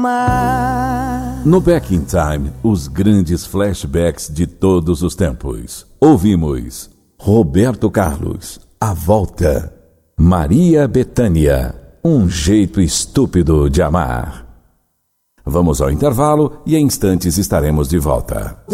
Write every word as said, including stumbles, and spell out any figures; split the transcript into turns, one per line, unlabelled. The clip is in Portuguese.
No Back in Time, os grandes flashbacks de todos os tempos. Ouvimos Roberto Carlos, A Volta. Maria Bethânia, Um Jeito Estúpido de Amar. Vamos ao intervalo e em instantes estaremos de volta.